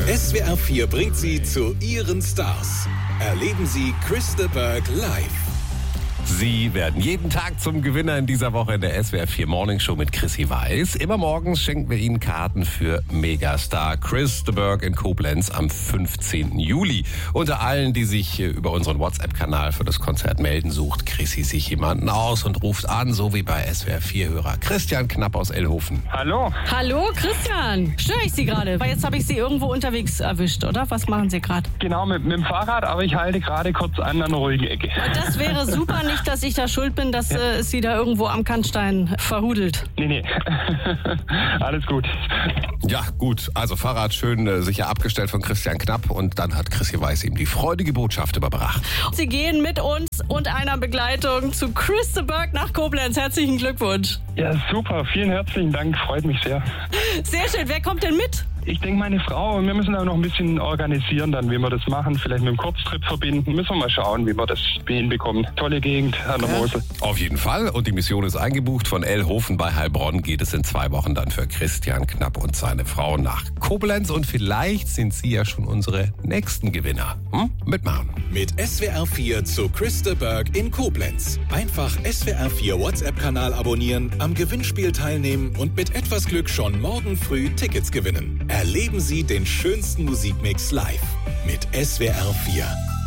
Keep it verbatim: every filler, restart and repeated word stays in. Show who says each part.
Speaker 1: S W R vier bringt Sie zu Ihren Stars. Erleben Sie Chris de Burgh live.
Speaker 2: Sie werden jeden Tag zum Gewinner in dieser Woche in der S W R vier Morning Show mit Chrissy Weiß. Immer morgens schenken wir Ihnen Karten für Megastar Chris de Burgh in Koblenz am fünfzehnten Juli. Unter allen, die sich über unseren WhatsApp-Kanal für das Konzert melden, sucht Chrissy sich jemanden aus und ruft an, so wie bei S W R vier-Hörer Christian Knapp aus Ellhofen.
Speaker 3: Hallo.
Speaker 4: Hallo Christian, störe ich Sie gerade? Weil jetzt habe ich Sie irgendwo unterwegs erwischt, oder? Was machen Sie gerade?
Speaker 3: Genau, mit, mit dem Fahrrad, aber ich halte gerade kurz an einer ruhigen Ecke.
Speaker 4: Das wäre super, nicht, dass ich da schuld bin, dass ja. äh, Sie da irgendwo am Kannstein verhudelt.
Speaker 3: Nee, nee. Alles gut.
Speaker 2: Ja, gut. Also Fahrrad schön äh, sicher abgestellt von Christian Knapp und dann hat Chrissy Weiß ihm die freudige Botschaft überbracht.
Speaker 4: Sie gehen mit uns und einer Begleitung zu Chris de Burgh nach Koblenz. Herzlichen Glückwunsch.
Speaker 3: Ja, super. Vielen herzlichen Dank. Freut mich sehr.
Speaker 4: Sehr schön. Wer kommt denn mit?
Speaker 3: Ich denke, meine Frau, wir müssen auch noch ein bisschen organisieren, dann, wie wir das machen. Vielleicht mit einem Kurztrip verbinden. Müssen wir mal schauen, wie wir das hinbekommen. Tolle Gegend an der Mosel.
Speaker 2: Auf jeden Fall. Und die Mission ist eingebucht. Von Ellhofen bei Heilbronn geht es in zwei Wochen dann für Christian Knapp und seine Frau nach Koblenz. Und vielleicht sind Sie ja schon unsere nächsten Gewinner. Hm? Mitmachen.
Speaker 1: Mit S W R vier zu Chris de Burgh in Koblenz. Einfach S W R vier WhatsApp-Kanal abonnieren, am Gewinnspiel teilnehmen und mit etwas Glück schon morgen früh Tickets gewinnen. Erleben Sie den schönsten Musikmix live mit S W R vier.